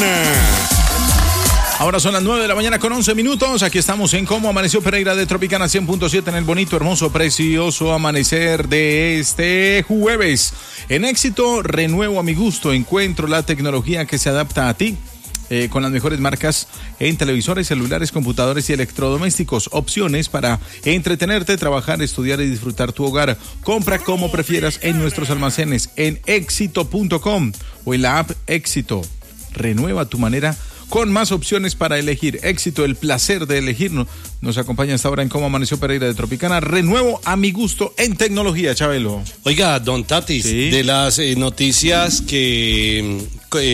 Ahora son las 9 de la mañana con 11 minutos. Aquí estamos en Cómo Amaneció Pereira de Tropicana 100.7 en el bonito, hermoso, precioso amanecer de este jueves. En Éxito, renuevo a mi gusto. Encuentro la tecnología que se adapta a ti. Con las mejores marcas en televisores, celulares, computadores y electrodomésticos. Opciones para entretenerte, trabajar, estudiar y disfrutar tu hogar. Compra como prefieras en nuestros almacenes en éxito.com o en la app Éxito. Renueva tu manera con más opciones para elegir. Éxito, el placer de elegir. Nos acompaña hasta ahora en Cómo Amaneció Pereira de Tropicana. Renuevo a mi gusto en tecnología, Chabelo. Oiga, don Tatis, ¿sí? De las noticias que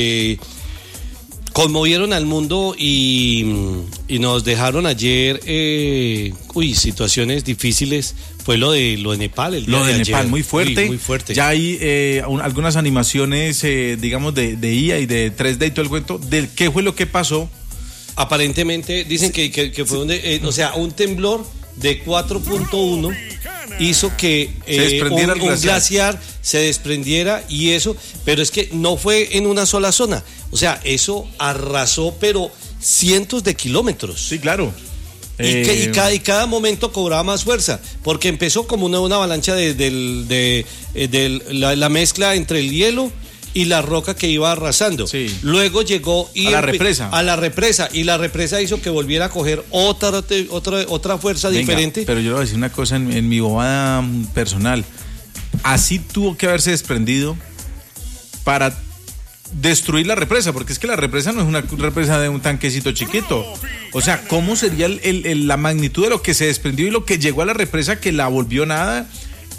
conmovieron al mundo y nos dejaron ayer situaciones difíciles, fue lo de Nepal. Lo de Nepal, ayer. Muy fuerte. Muy fuerte. Ya hay algunas animaciones, digamos, de IA y de 3D y todo el cuento, del qué fue lo que pasó. Aparentemente dicen que fue un temblor de 4.1 hizo que un glaciar se desprendiera y eso, pero es que no fue en una sola zona, o sea, eso arrasó pero cientos de kilómetros. Sí, claro. Y cada momento cobraba más fuerza, porque empezó como una avalancha de la mezcla entre el hielo y la roca que iba arrasando. Sí. Luego llegó a la represa y la represa hizo que volviera a coger otra fuerza diferente. Pero yo le voy a decir una cosa en mi bobada personal. Así tuvo que haberse desprendido para destruir la represa, porque es que la represa no es una represa de un tanquecito chiquito. O sea, ¿cómo sería la magnitud de lo que se desprendió y lo que llegó a la represa que la volvió nada?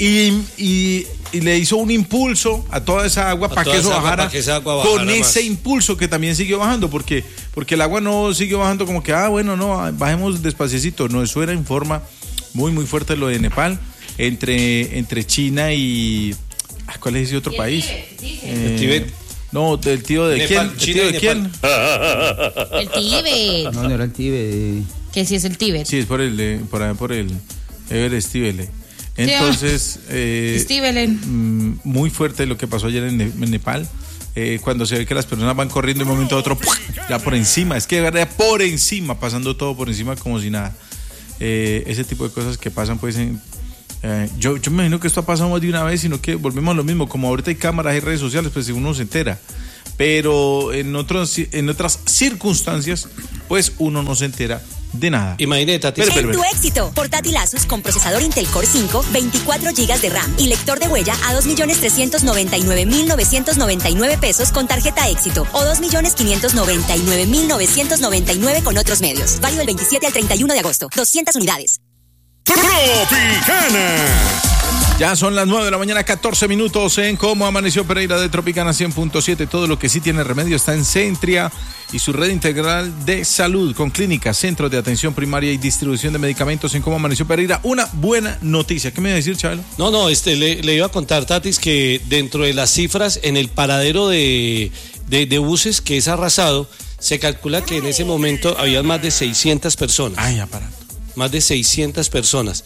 Y le hizo un impulso a toda esa agua para que eso bajara, con ese impulso que también siguió bajando, porque el agua no siguió bajando como que, bajemos despaciecito. No, eso era en forma muy, muy fuerte lo de Nepal, entre China y... ¿Cuál es ese otro país? El Tíbet. No, del tío de Nepal, quién. ¿El tío de quién? El Tíbet. No era el Tíbet. ¿Qué sí es el Tíbet? Sí, es por el Everest Tíbet. Entonces, muy fuerte lo que pasó ayer en Nepal, cuando se ve que las personas van corriendo de un momento a otro, ya por encima, es que ya por encima, pasando todo por encima como si nada. Ese tipo de cosas que pasan, pues, yo me imagino que esto ha pasado más de una vez, sino que volvemos a lo mismo, como ahorita hay cámaras y redes sociales, pues uno se entera. Pero en otras circunstancias, pues uno no se entera de nada. Imagínate, en tu Éxito, portátil Asus con procesador Intel Core 5, 24 GB de RAM y lector de huella a 2.399.999 pesos con tarjeta Éxito o 2.599.999 con otros medios. Válido del 27 al 31 de agosto. 200 unidades. Tropicana. Ya son las 9 de la mañana, 14 minutos en Cómo Amaneció Pereira de Tropicana 100.7. Todo lo que sí tiene remedio está en Centria y su red integral de salud con clínicas, centros de atención primaria y distribución de medicamentos en Cómo Amaneció Pereira. Una buena noticia. ¿Qué me iba a decir, Chabelo? No, le iba a contar, Tatis, que dentro de las cifras en el paradero de buses que es arrasado, se calcula que en ese momento había más de 600 personas. Ay, aparato. Más de 600 personas.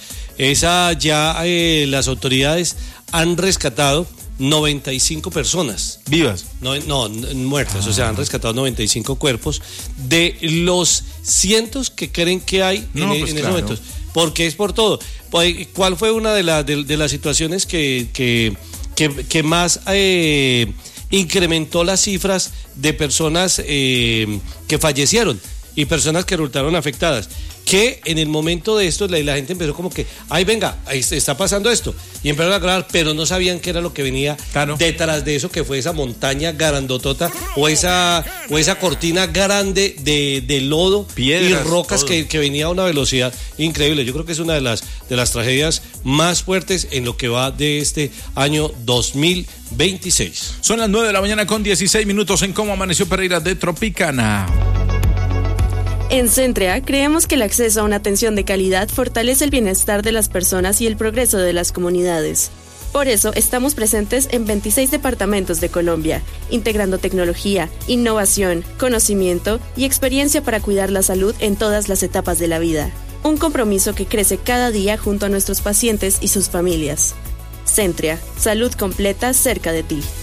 Las autoridades han rescatado 95 personas. ¿Vivas? No, muertas. O sea, han rescatado 95 cuerpos de los cientos que creen que hay en esos momentos. Porque es por todo. ¿Cuál fue una de las situaciones que más incrementó las cifras de personas que fallecieron y personas que resultaron afectadas? Que en el momento de esto la gente empezó como que, ahí está pasando esto, y empezaron a grabar, pero no sabían qué era lo que venía detrás de eso, que fue esa montaña grandotota o esa cortina grande de lodo, piedras y rocas que venía a una velocidad increíble. Yo creo que es una de las tragedias más fuertes en lo que va de este año 2026. Son las 9 de la mañana con 16 minutos en Cómo Amaneció Pereira de Tropicana. En Centrea creemos que el acceso a una atención de calidad fortalece el bienestar de las personas y el progreso de las comunidades. Por eso estamos presentes en 26 departamentos de Colombia, integrando tecnología, innovación, conocimiento y experiencia para cuidar la salud en todas las etapas de la vida. Un compromiso que crece cada día junto a nuestros pacientes y sus familias. Centrea, salud completa cerca de ti.